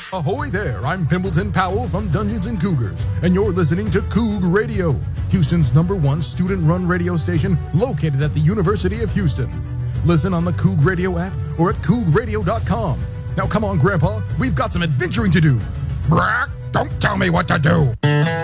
Ahoy there, I'm Pimbleton Powell from Dungeons and Cougars, and you're listening to Coug Radio, Houston's #1 student-run radio station located at the University of Houston. Listen on the Coug Radio app or at cougradio.com. Now come on, Grandpa, we've got some adventuring to do. Brock, don't tell me what to do.